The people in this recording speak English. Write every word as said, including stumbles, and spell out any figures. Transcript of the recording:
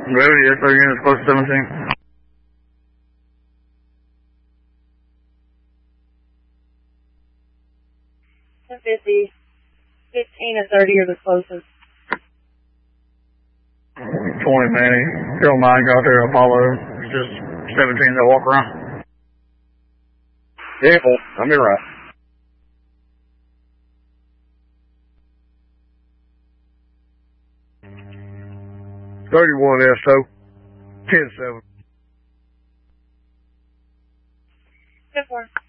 Ready, yes, sir, units close to seventeen. ten fifty, fifteen and thirty are the closest. twenty, Manny. Kill Mike out there, Apollo. It's just seventeen that walk around. Careful, I'm your right. thirty-one S O. ten seven. ten four.